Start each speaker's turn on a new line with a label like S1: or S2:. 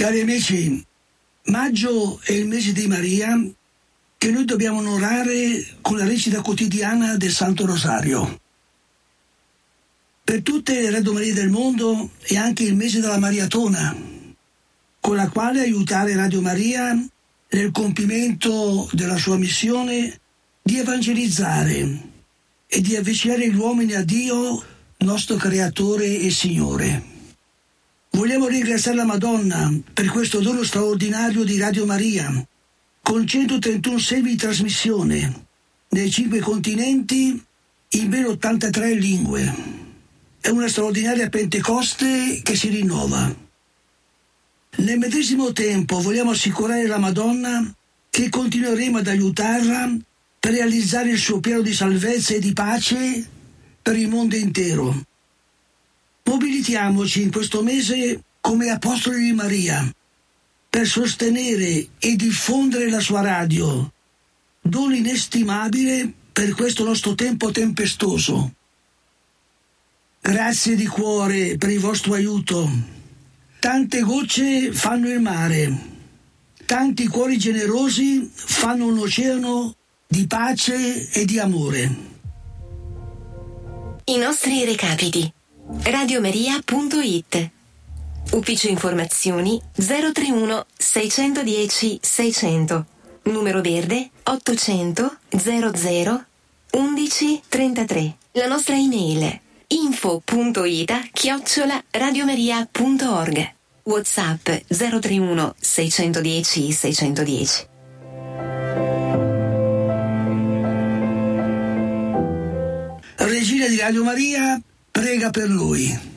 S1: Cari amici, maggio è il mese di Maria che noi dobbiamo onorare con la recita quotidiana del Santo Rosario. Per tutte le Radio Marie del mondo è anche il mese della Mariatona, con la quale aiutare Radio Maria nel compimento della sua missione di evangelizzare e di avvicinare gli uomini a Dio, nostro Creatore e Signore. Vogliamo ringraziare la Madonna per questo dono straordinario di Radio Maria, con 131 segni di trasmissione nei 5 continenti in ben 83 lingue. È una straordinaria Pentecoste che si rinnova. Nel medesimo tempo vogliamo assicurare la Madonna che continueremo ad aiutarla per realizzare il suo piano di salvezza e di pace per il mondo intero. Mobilitiamoci in questo mese come apostoli di Maria per sostenere e diffondere la sua radio, dono inestimabile per questo nostro tempo tempestoso. Grazie di cuore per il vostro aiuto. Tante gocce fanno il mare, tanti cuori generosi fanno un oceano di pace e di amore.
S2: I nostri recapiti: radiomaria.it, ufficio informazioni 031 610 600, numero verde 800 00 11 33. La nostra email info.ita@radiomaria.org. WhatsApp 031 610 610.
S1: Regina di Radio Maria, prega per noi.